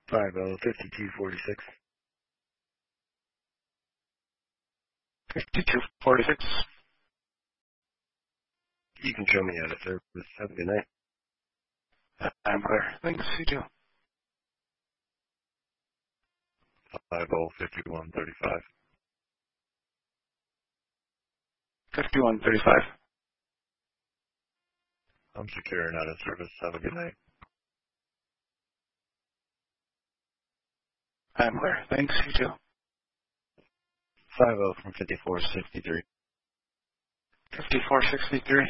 50-5246. 5246. You can show me out of service. Have a good night. I'm clear. Thanks, you too. 50-5135. 5135. I'm secure and out of service. Have a good night. I'm clear. Thanks, you too. 50 from 5463. 5463.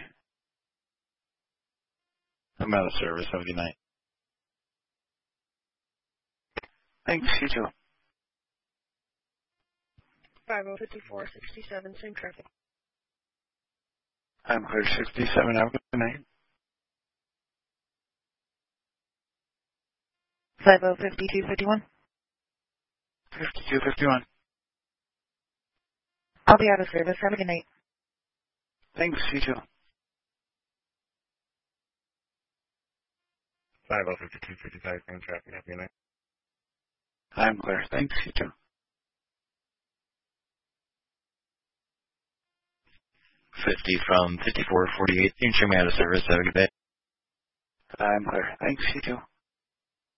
I'm out of service. Have a good night. Thanks, you too. 5467, same traffic. I'm clear 67. Have a good night. 5251. 5251. I'll be out of service. Have a good night. Thanks, you too. 5255. Same traffic. Have a good night. I'm clear. Thanks, you too. 50 from 5448. You can show me out of service. Have a good day. I'm clear. Thanks, you too.